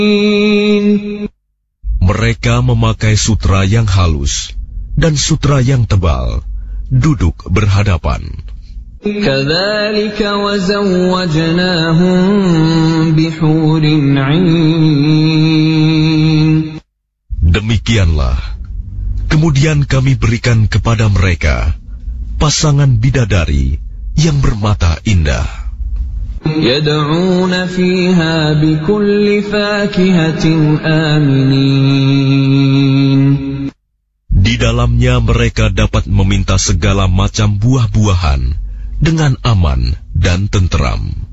Mereka memakai sutra yang halus dan sutra yang tebal, duduk berhadapan. كَذَلِكَ وَزَوَّجْنَاهُمْ بِحُورٍ عِينٍ. Demikianlah, kemudian kami berikan kepada mereka pasangan bidadari yang bermata indah. يَدْعُونَ فِيهَا بِكُلِّ فَاكِهَةٍ آمِنِينَ. Di dalamnya mereka dapat meminta segala macam buah-buahan dengan aman dan tenteram.